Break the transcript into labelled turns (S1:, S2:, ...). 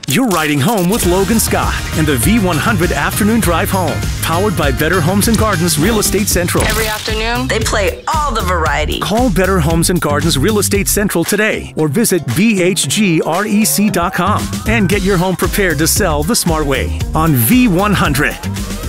S1: You're riding home with Logan Scott in the V100 Afternoon Drive Home, powered by Better Homes and Gardens Real Estate Central.
S2: Every afternoon, they play all the variety.
S1: Call Better Homes and Gardens Real Estate Central today or visit bhgrec.com and get your home prepared to sell the smart way on V100.